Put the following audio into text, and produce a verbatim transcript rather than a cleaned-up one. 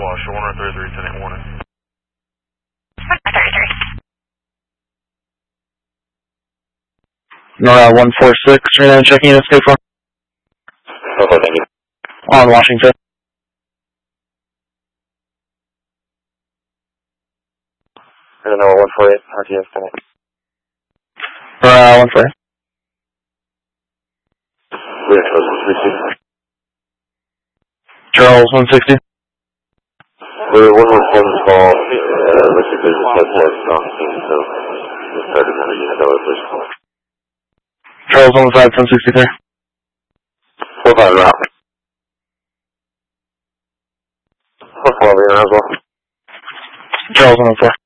uh, show one thirty-three, ten eight warning. thirty-three. NORAD one four six, Reno checking in at State Farm. Okay, thank you. On Washington. Reno one four eight, R T S ten eight. NORAD one four eight. We're close to three sixty. Charles one sixty. We're one one seven call. Uh, looks like there's a test test on scene, so we'll start another unit over, please. Charles one five, ten sixty-three. Four five route. Four four, we are as well. Charles one four.